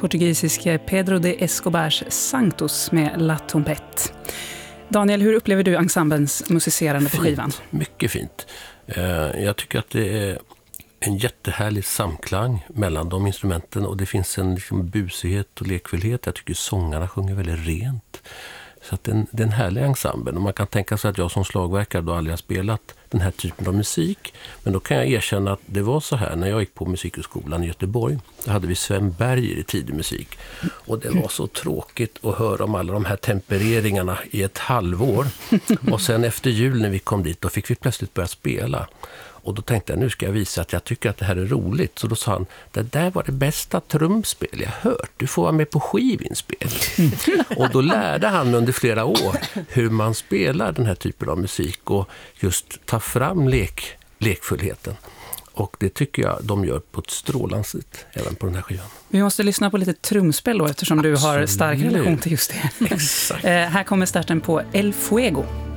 portugisiske Pedro de Escobars Santos med La Trompette. Daniel, hur upplever du ensemblens musicerande på skivan? Mycket fint. Jag tycker att det är en jättehärlig samklang mellan de instrumenten och det finns en liksom busighet och lekfullhet. Jag tycker sångarna sjunger väldigt rent. Så att det är en härlig ensemble. Och man kan tänka sig att jag som slagverkare då aldrig har spelat den här typen av musik. Men då kan jag erkänna att det var så här när jag gick på musikhögskolan i Göteborg. Då hade vi Sven Berger i tidig musik. Och det var så tråkigt att höra om alla de här tempereringarna i ett halvår. Och sen efter jul när vi kom dit då fick vi plötsligt börja spela. Och då tänkte jag, nu ska jag visa att jag tycker att det här är roligt. Så då sa han, det där var det bästa trumspel jag hört. Du får vara med på skivinspelning. Och då lärde han under flera år hur man spelar den här typen av musik. Och just ta fram lekfullheten. Och det tycker jag de gör på ett strålande sätt även på den här skivan. Vi måste lyssna på lite trumspel då eftersom Absolut. Du har stark relation till just det. Exakt. Här kommer starten på El Fuego.